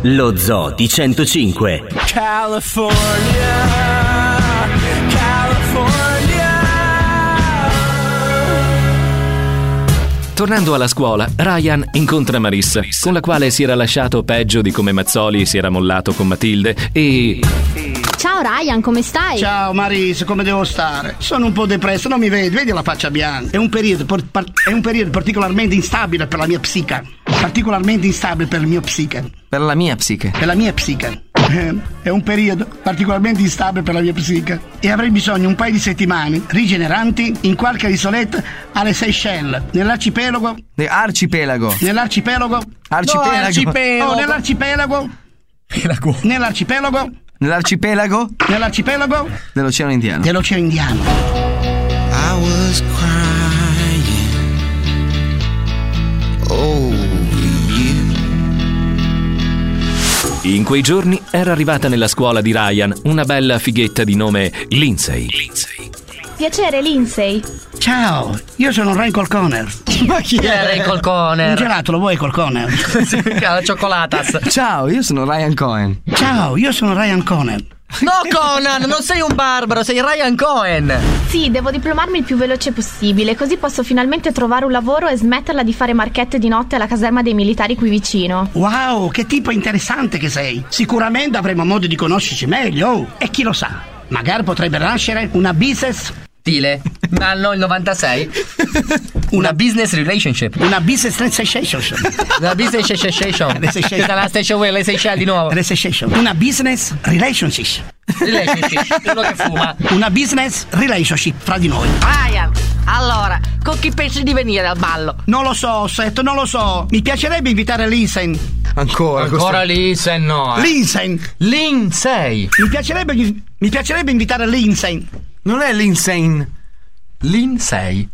Lo Zoo di 105. Tornando alla scuola, Ryan incontra Marissa, con la quale si era lasciato peggio di come Mazzoli si era mollato con Matilde e... Ciao Ryan, come stai? Ciao Marisa, come devo stare? Sono un po' depresso, non mi vedi la faccia bianca. È un periodo particolarmente instabile per la mia psiche. Particolarmente instabile per il mio psiche. Per la mia psiche. Per la mia psiche. È un periodo particolarmente instabile per la mia psiche e avrei bisogno un paio di settimane rigeneranti in qualche isoletta alle Seychelles, nell'arcipelago. Arcipelago. Nell'arcipelago. Arcipelago. Nell'arcipelago. Nell'arcipelago. Nell'arcipelago. Nell'arcipelago dell'Oceano Indiano. Dell'Oceano Indiano. I was crying over you. In quei giorni era arrivata nella scuola di Ryan una bella fighetta di nome Lindsay. Piacere, Lindsay. Ciao, io sono Ray Colconer. Ma chi è Ray Colconer? Un gelato lo vuoi, Colconer? La ciocolatas. Ciao, io sono Ryan Cohen. Ciao, io sono Ryan Cohen. No, Conan, non sei un barbaro, sei Ryan Cohen. Sì, devo diplomarmi il più veloce possibile, così posso finalmente trovare un lavoro e smetterla di fare marchette di notte alla caserma dei militari qui vicino. Wow, che tipo interessante che sei. Sicuramente avremo modo di conoscerci meglio. Oh, e chi lo sa, magari potrebbe nascere una business... Stile, anno il 96. Una business relationship. Una business relationship. Una business relationship. La station where le Seychelles di nuovo. Una business relationship. Relationship, uno che fuma. Una business relationship fra di noi. Ryan, allora, con chi pensi di venire al ballo? Non lo so, Seth, non lo so. Mi piacerebbe invitare Lindsay. Ancora Lindsay, no. Lindsay. Mi piacerebbe invitare Lindsay. Non è Lindsay. Lindsay.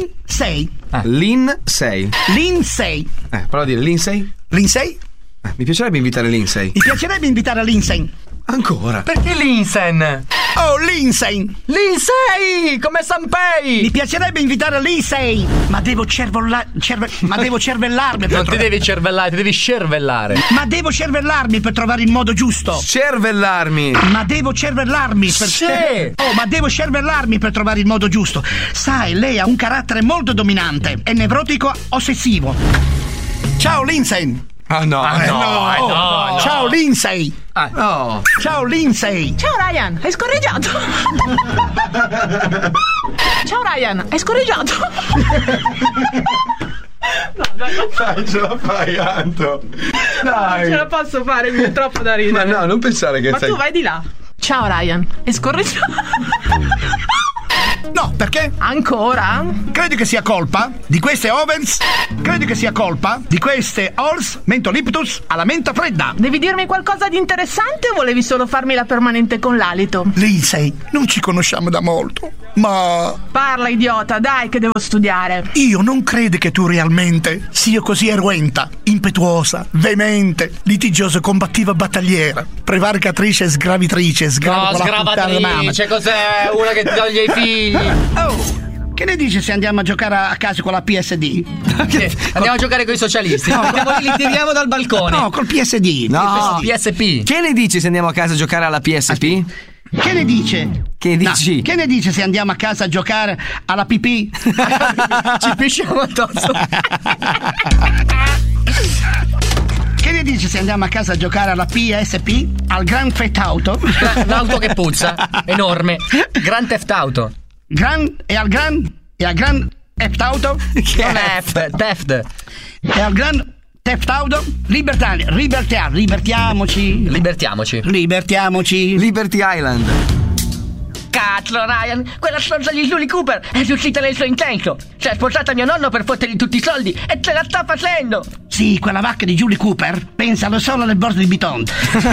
Prova a dire Lindsay. Mi piacerebbe invitare Lindsay. Ancora. Perché Lindsay? Oh, Lindsay! Come Sanpei! Mi piacerebbe invitare Lindsay! Ma devo cervellarmi per Non ti devi cervellare, ti devi cervellare. Ma devo cervellarmi per trovare il modo giusto. Cervellarmi. Ma devo cervellarmi per... Sì. ma devo cervellarmi per trovare il modo giusto. Sai, lei ha un carattere molto dominante. È nevrotico ossessivo. Ciao, Lindsay! No. Ciao Lindsay. Ciao Lindsay. Ciao Ryan, hai scorreggiato. Ciao Ryan, hai scorreggiato. No, Dai, ce la fai, Anto. Dai. Non ce la posso fare, mi è troppo da ridere. Ma no, non pensare che Ma sei... tu vai di là. Ciao Ryan, hai scorreggiato. No, perché? Ancora? Credi che sia colpa di queste ovens? Credi che sia colpa di queste Halls Mentoliptus alla menta fredda? Devi dirmi qualcosa di interessante o volevi solo farmi la permanente con l'alito? Lindsay, non ci conosciamo da molto, ma... Parla, idiota, dai che devo studiare. Io non credo che tu realmente sia così eruenta, impetuosa, veemente, litigiosa, combattiva, battagliera, prevaricatrice, sgravitrice, sgravatrice, cos'è? Una che toglie i figli. Oh, che ne dici se andiamo a giocare a casa con la PSD? Andiamo a giocare con i socialisti. No, li tiriamo dal balcone. No, col PSD. No, PSP. Che ne dici se andiamo a casa a giocare alla PSP? Che ne dice? Che dici? No, che ne dice se andiamo a casa a giocare alla pipì? Ci pisciamo addosso. Che ne dici se andiamo a casa a giocare alla PSP? Al Grand Theft Auto? L'auto che puzza, enorme. Grand Theft Auto. E al Grand Theft Auto? Che non è Theft. E al Grand Theft Auto? Libertiamoci. Liberty Island. Cazzo, Ryan, quella stronza di Julie Cooper è riuscita nel suo intento. Si è sposata mio nonno per fottergli tutti i soldi e ce la sta facendo. Sì, quella vacca di Julie Cooper pensa solo alle borse di Bitonto.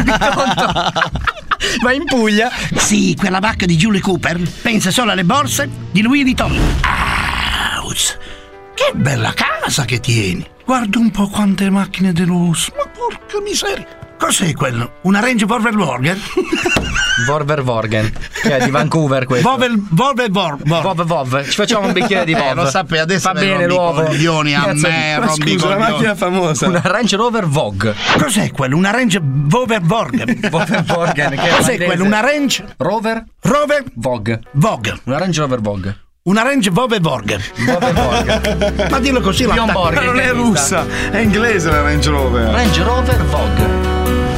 Ma in Puglia? Sì, quella vacca di Julie Cooper pensa solo alle borse di Louis Vuitton. Ouch, che bella casa che tieni. Guarda un po' quante macchine di lusso. Ma porca miseria. Cos'è quello? Una Range Rover Vorgen? Vorgen, che è di Vancouver questo. Vov. Ci facciamo un bicchiere di Vov. Lo sapevo, adesso va bene l'uovo. Coglioni a me, rompi Scusa, la macchina famosa. Una Range Rover Vogue. Cos'è quello? Una Range Rover Vorgen? Vorgen, che è Cos'è quello? Una Range Rover Vogue. Una Range Rover Vogue. Una Range Rover Vorgen. Ma dillo così, Bjorn Borg, Ma non è russa, è inglese la Range Rover. Range Rover Vogue.